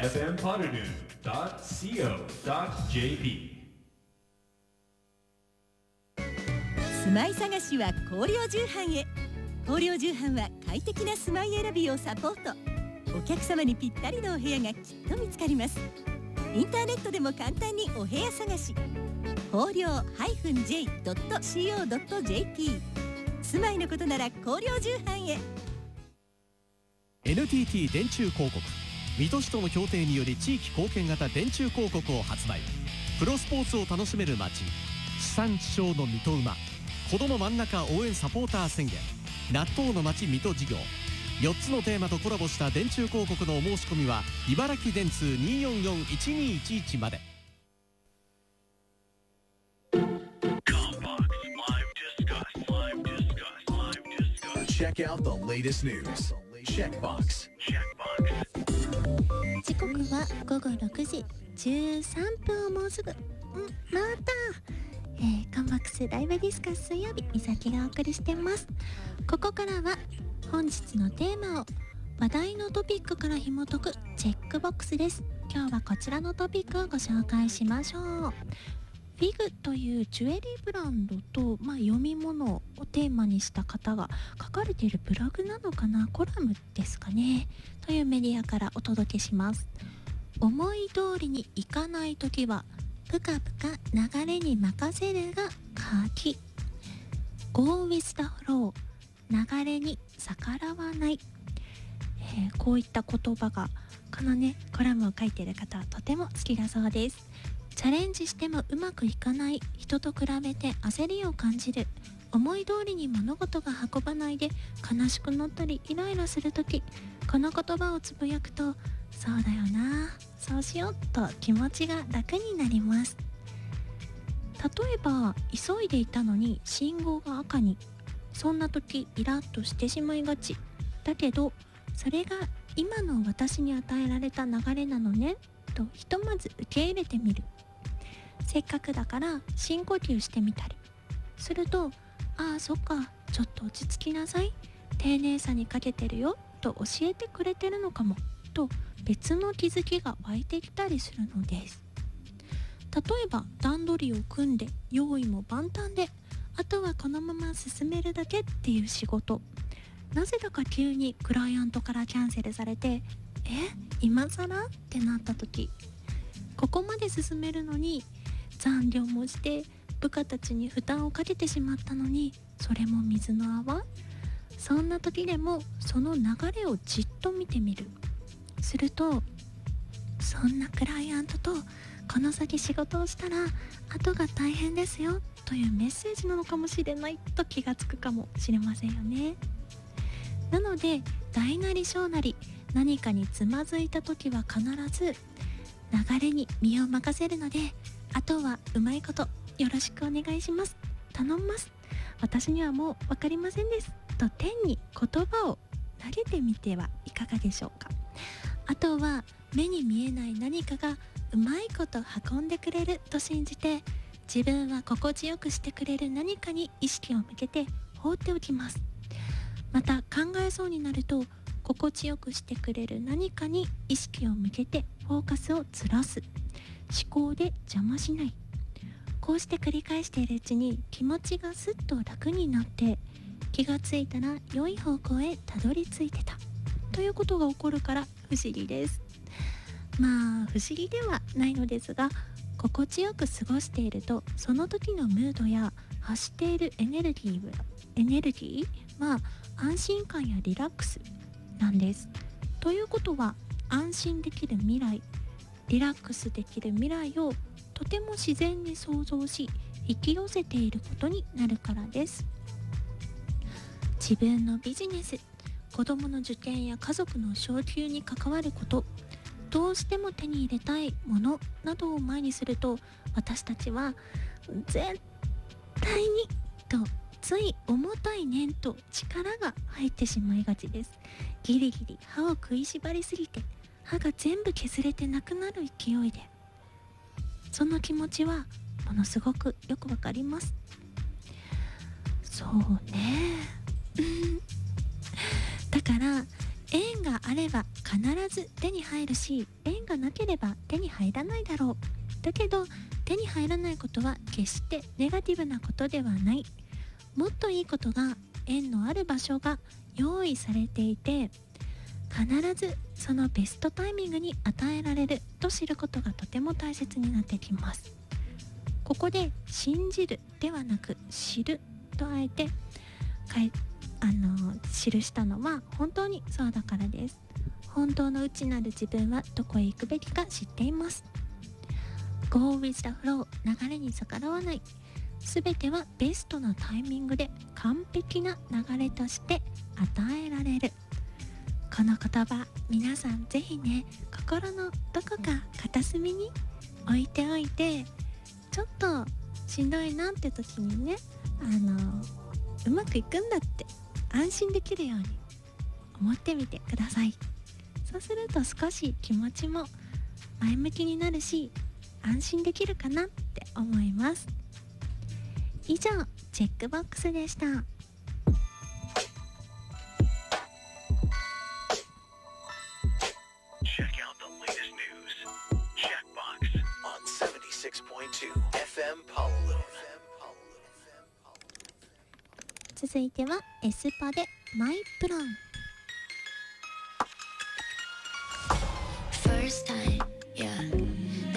fmpoddernoon.co.jp 住まい探しは広陵重版へ。広陵重版は快適な住まい選びをサポート。お客様にぴったりのお部屋がきっと見つかります。インターネットでも簡単にお部屋探し。広陵 -j.co.jp 住まいのことなら広陵重版へ。 NTT 電柱広告水戸市との協定により地域貢献型電柱広告を発売。プロスポーツを楽しめる街、地産地消の水戸馬、子ども真ん中応援サポーター宣言、納豆の街水戸事業、4つのテーマとコラボした電柱広告のお申し込みは茨城電通 244-1211 まで。 Check out the latest news. Checkbox. 時刻は午後6時13分をもうすぐ。またカンバックスライブディスカス水曜日、みさきがお送りしてます。ここからは本日のテーマを話題のトピックから紐解くチェックボックスです。今日はこちらのトピックをご紹介しましょう。フィグというジュエリーブランドと、読み物をテーマにした方が書かれているブログなのかな、コラムですかね、というメディアからお届けします。思い通りにいかないときはぷかぷか流れに任せるが鍵。 Go with the flow、 流れに逆らわない、こういった言葉がこのコラムを書いている方はとても好きだそうです。チャレンジしてもうまくいかない人と比べて焦りを感じる。思い通りに物事が運ばないで悲しくなったりイライラするとき、この言葉をつぶやくと、そうだよな、そうしようと気持ちが楽になります。例えば急いでいたのに信号が赤に、そんな時イラッとしてしまいがちだけど、それが今の私に与えられた流れなのねとひとまず受け入れてみる。せっかくだから深呼吸してみたりすると、ああそっか、ちょっと落ち着きなさい、丁寧さに欠けてるよと教えてくれてるのかもと別の気づきが湧いてきたりするのです。例えば段取りを組んで用意も万端で、あとはこのまま進めるだけっていう仕事、なぜだか急にクライアントからキャンセルされて、今更ってなった時、ここまで進めるのに残業もして部下たちに負担をかけてしまったのに、それも水の泡。そんな時でもその流れをじっと見てみる。すると、そんなクライアントとこの先仕事をしたら後が大変ですよというメッセージなのかもしれないと気がつくかもしれませんよね。なので大なり小なり何かにつまずいた時は必ず流れに身を任せるので、あとはうまいことよろしくお願いします、頼みます、私にはもう分かりませんですと天に言葉を投げてみてはいかがでしょうか。あとは目に見えない何かがうまいこと運んでくれると信じて、自分は心地よくしてくれる何かに意識を向けて放っておきます。また考えそうになると、心地よくしてくれる何かに意識を向けてフォーカスをずらす。思考で邪魔しない。こうして繰り返しているうちに気持ちがすっと楽になって、気がついたら良い方向へたどり着いてたということが起こるから不思議です。不思議ではないのですが、心地よく過ごしているとその時のムードや発しているエネルギーは安心感やリラックスなんです。ということは、安心できる未来、リラックスできる未来をとても自然に想像し引き寄せていることになるからです。自分のビジネス、子供の受験や家族の昇給に関わること、どうしても手に入れたいものなどを前にすると、私たちは絶対にとつい重たい念と力が入ってしまいがちです。ギリギリ歯を食いしばりすぎて歯が全部削れてなくなる勢いで、その気持ちはものすごくよくわかります。そうねだから縁があれば必ず手に入るし、縁がなければ手に入らないだろう。だけど手に入らないことは決してネガティブなことではない。もっといいことが、縁のある場所が用意されていて、必ずそのベストタイミングに与えられると知ることがとても大切になってきます。ここで信じるではなく知るとあえて記したのは本当にそうだからです。本当の内なる自分はどこへ行くべきか知っています。 Go with the flow、 流れに逆らわない。すべてはベストなタイミングで完璧な流れとして与えられる。この言葉、皆さんぜひね、心のどこか片隅に置いておいて、ちょっとしんどいなって時にね、うまくいくんだって安心できるように思ってみてください。そうすると少し気持ちも前向きになるし、安心できるかなって思います。以上、チェックボックスでした。 Check out the latest news. Checkbox on 76.2 FM Honolulu. 続いてはエスパでマイプラン。